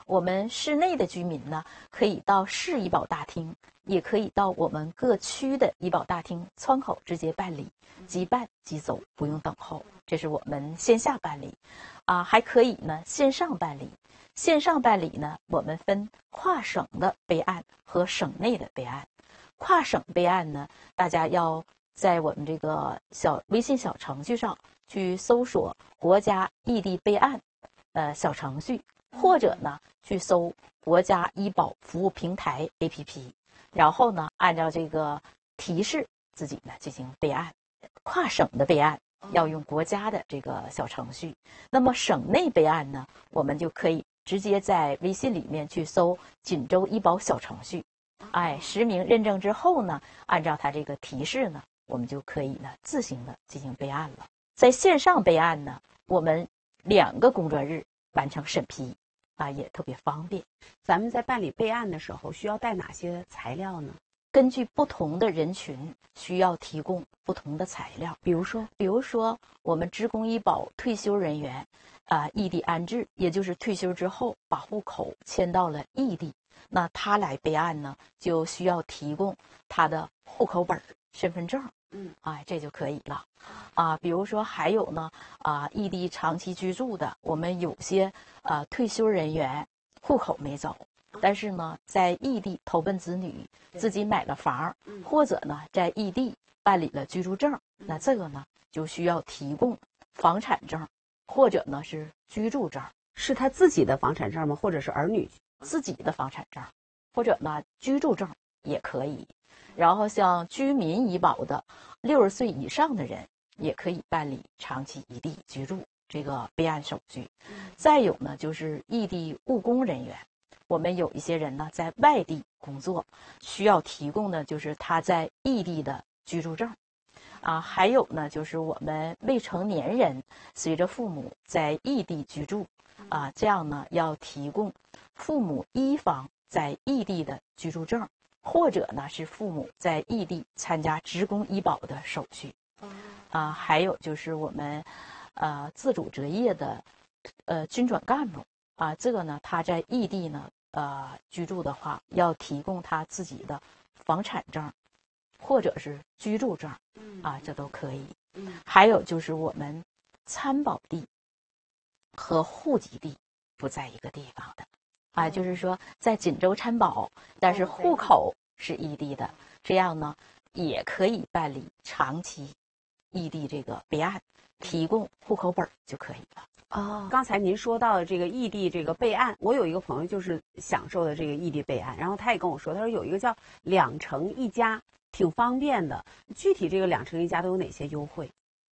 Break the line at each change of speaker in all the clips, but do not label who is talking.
我们市内的居民呢，可以到市医保大厅，也可以到我们各区的医保大厅窗口直接办理，即办即走，不用等候。这是我们线下办理，还可以呢线上办理。线上办理呢，我们分跨省的备案和省内的备案。跨省备案呢，大家要在我们这个微信小程序上去搜索国家异地备案小程序，或者呢去搜国家医保服务平台 APP， 然后呢按照这个提示自己呢进行备案。跨省的备案要用国家的这个小程序，那么省内备案呢，我们就可以直接在微信里面去搜锦州医保小程序，实名认证之后呢，按照它这个提示呢，我们就可以呢自行的进行备案了。在线上备案呢，我们2个工作日完成审批，也特别方便。
咱们在办理备案的时候需要带哪些材料呢？
根据不同的人群需要提供不同的材料，比如说我们职工医保退休人员异地安置，也就是退休之后把户口迁到了异地，那他来备案呢，就需要提供他的户口本、身份证，这就可以了。比如说还有呢，异地长期居住的，我们有些退休人员户口没走，但是呢，在异地投奔子女，自己买了房，或者呢在异地办理了居住证，那这个呢就需要提供房产证，或者呢是居住证。
是他自己的房产证吗？或者是儿女
自己的房产证，或者呢居住证也可以。然后像居民医保的60岁以上的人，也可以办理长期异地居住这个备案手续。再有呢，就是异地务工人员，我们有一些人呢在外地工作，需要提供的就是他在异地的居住证。还有呢，就是我们未成年人随着父母在异地居住，这样呢要提供父母一方在异地的居住证，或者呢是父母在异地参加职工医保的手续。还有就是我们自主择业的军转干部这个呢他在异地呢居住的话，要提供他自己的房产证或者是居住证这都可以。还有就是我们参保地和户籍地不在一个地方的就是说在锦州参保，但是户口是异地的，这样呢也可以办理长期异地这个备案，提供户口本就可以了。
刚才您说到的这个异地这个备案，我有一个朋友就是享受的这个异地备案，然后他也跟我说，他说有一个叫2城1家，挺方便的。具体这个2城1家都有哪些优惠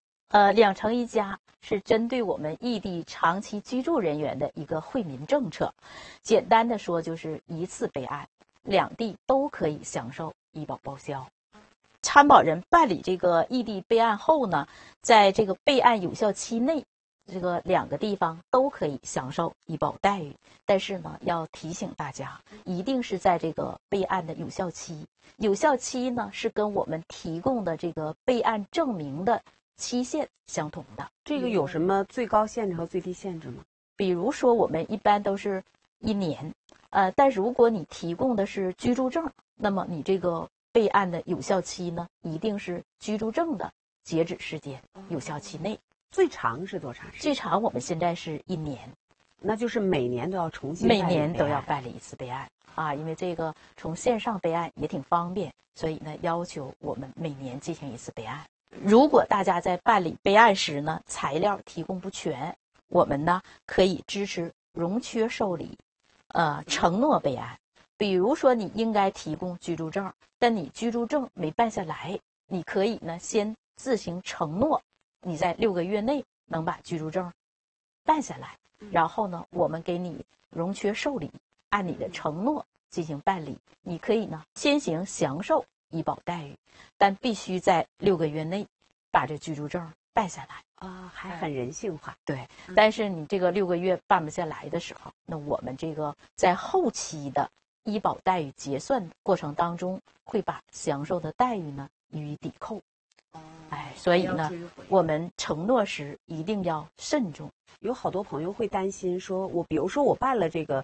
？2城1家是针对我们异地长期居住人员的一个惠民政策。简单的说，就是一次备案，2地都可以享受医保报销。参保人办理这个异地备案后呢，在这个备案有效期内，这个2个地方都可以享受医保待遇。但是呢，要提醒大家，一定是在这个备案的有效期。有效期呢是跟我们提供的这个备案证明的期限相同的。
这个有什么最高限制和最低限制吗？
比如说我们一般都是1年，但如果你提供的是居住证，那么你这个备案的有效期呢，一定是居住证的截止时间有效期内。
最长是多长时间？
最长我们现在是1年，
那就是每年都要重新
每年都要办理一次备案因为这个从线上备案也挺方便，所以呢要求我们每年进行一次备案。如果大家在办理备案时呢，材料提供不全，我们呢可以支持容缺受理，承诺备案。比如说你应该提供居住证，但你居住证没办下来，你可以呢先自行承诺，你在6个月内能把居住证办下来，然后呢我们给你容缺受理，按你的承诺进行办理。你可以呢先行享受医保待遇，但必须在6个月内把这居住证办下来
还很人性化。
对，但是你这个6个月办不下来的时候，那我们这个在后期的医保待遇结算过程当中，会把享受的待遇呢予以抵扣。所以呢，我们承诺时一定要慎重。
有好多朋友会担心说，比如说我办了这个